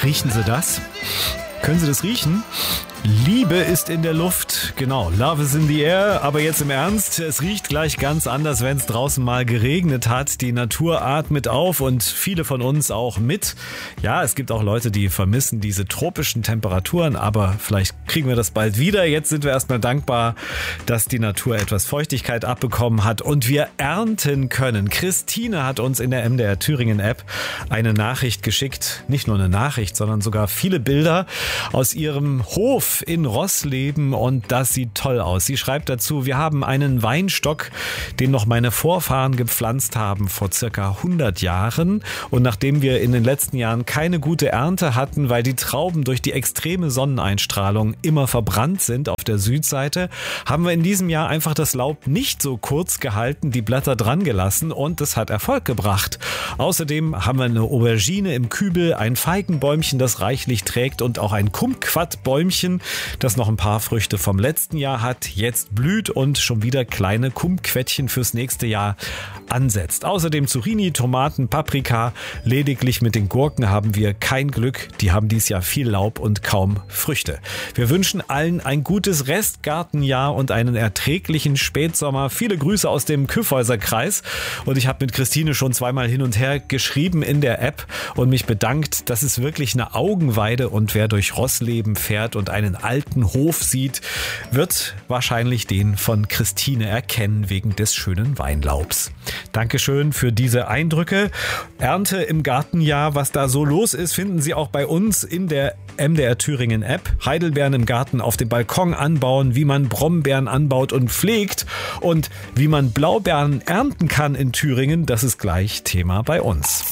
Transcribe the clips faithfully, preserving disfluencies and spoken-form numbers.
Riechen Sie das? Können Sie das riechen? Liebe ist in der Luft, genau, Love is in the air, aber jetzt im Ernst, es riecht gleich ganz anders, wenn es draußen mal geregnet hat. Die Natur atmet auf und viele von uns auch mit. Ja, es gibt auch Leute, die vermissen diese tropischen Temperaturen, aber vielleicht kriegen wir das bald wieder. Jetzt sind wir erstmal dankbar, dass die Natur etwas Feuchtigkeit abbekommen hat und wir ernten können. Christine hat uns in der M D R Thüringen App eine Nachricht geschickt, nicht nur eine Nachricht, sondern sogar viele Bilder aus ihrem Hof in Rossleben und das sieht toll aus. Sie schreibt dazu, wir haben einen Weinstock, den noch meine Vorfahren gepflanzt haben vor circa hundert Jahren und nachdem wir in den letzten Jahren keine gute Ernte hatten, weil die Trauben durch die extreme Sonneneinstrahlung immer verbrannt sind auf der Südseite, haben wir in diesem Jahr einfach das Laub nicht so kurz gehalten, die Blätter dran gelassen und das hat Erfolg gebracht. Außerdem haben wir eine Aubergine im Kübel, ein Feigenbäumchen, das reichlich trägt und auch ein Kumquatbäumchen, das noch ein paar Früchte vom letzten Jahr hat, jetzt blüht und schon wieder kleine Kumquättchen fürs nächste Jahr ansetzt. Außerdem Zucchini, Tomaten, Paprika. Lediglich mit den Gurken haben wir kein Glück. Die haben dieses Jahr viel Laub und kaum Früchte. Wir wünschen allen ein gutes Restgartenjahr und einen erträglichen Spätsommer. Viele Grüße aus dem Kyffhäuser Kreis. Und ich habe mit Christine schon zweimal hin und her geschrieben in der App und mich bedankt. Das ist wirklich eine Augenweide und wer durch Rossleben fährt und einen alten Hof sieht, wird wahrscheinlich den von Christine erkennen wegen des schönen Weinlaubs. Dankeschön für diese Eindrücke. Ernte im Gartenjahr, was da so los ist, finden Sie auch bei uns in der M D R Thüringen App. Heidelbeeren im Garten auf dem Balkon anbauen, wie man Brombeeren anbaut und pflegt und wie man Blaubeeren ernten kann in Thüringen, das ist gleich Thema bei uns.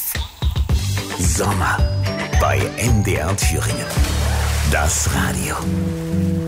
Sommer bei M D R Thüringen. Das Radio.